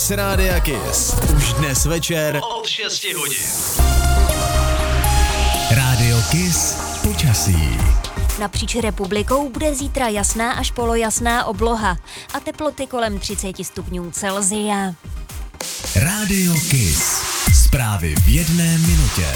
Mix Rádia Kiss. Už dnes večer od 6 hodin. Rádio Kiss počasí. Napříč republikou bude zítra jasná až polojasná obloha a teploty kolem 30 stupňů Celsia. Rádio Kiss. Zprávy v jedné minutě.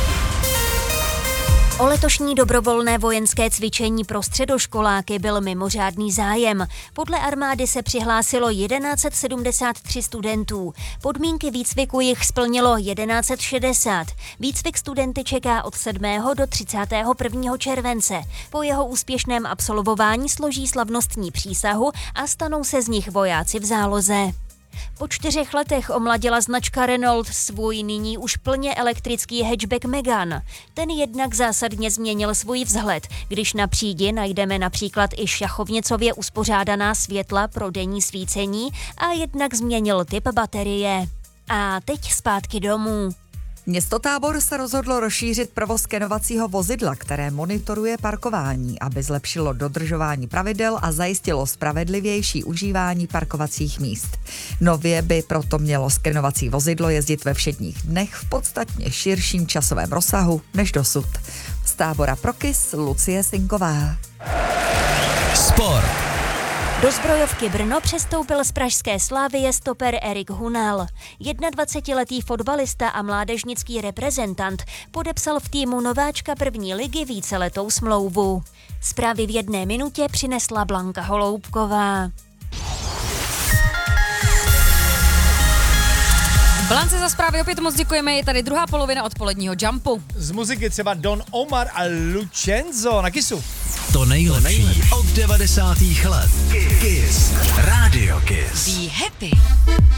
O letošní dobrovolné vojenské cvičení pro středoškoláky byl mimořádný zájem. Podle armády se přihlásilo 1173 studentů. Podmínky výcviku jich splnilo 1160. Výcvik studenty čeká od 7. do 31. července. Po jeho úspěšném absolvování složí slavnostní přísahu a stanou se z nich vojáci v záloze. Po 4 letech omladila značka Renault svůj nyní už plně elektrický hatchback Megane. Ten jednak zásadně změnil svůj vzhled, když na přídi najdeme například i šachovnicově uspořádaná světla pro denní svícení a jednak změnil typ baterie. A teď zpátky domů. Město Tábor se rozhodlo rozšířit provoz skenovacího vozidla, které monitoruje parkování, aby zlepšilo dodržování pravidel a zajistilo spravedlivější užívání parkovacích míst. Nově by proto mělo skenovací vozidlo jezdit ve všedních dnech v podstatně širším časovém rozsahu než dosud. Z Tábora pro Kiss Lucie Sinková. Sport. Do zbrojovky Brno přestoupil z pražské Slavie stoper Erik Hunal. 21letý fotbalista a mládežnický reprezentant podepsal v týmu nováčka první ligy víceletou smlouvu. Zprávy v jedné minutě přinesla Blanka Holoubková. Blance, za zprávy opět moc děkujeme, je tady druhá polovina odpoledního Jumpu. Z muziky třeba Don Omar a Lucenzo na Kissu. To nejlepší od 90. let. Kiss. Rádio Kiss. Be happy.